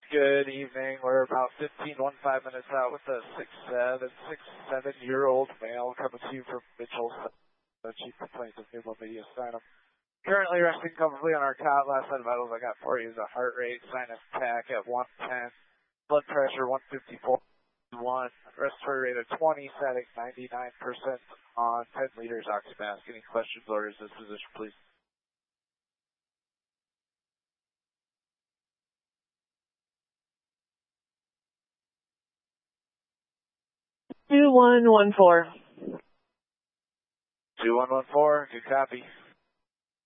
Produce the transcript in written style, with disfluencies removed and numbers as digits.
Good evening. We're about 15 minutes out with a 6'7" male coming to you from Mitchell, Chief Complaint of New Media Sinus. Currently resting comfortably on our cot. Last set of vitals I got for you is a heart rate, sinus tach at 110, blood pressure 154.1, respiratory rate of 20, static 99% on 10 liters oxymask. Any questions or is this position, please? Two one one four. 2114, good copy.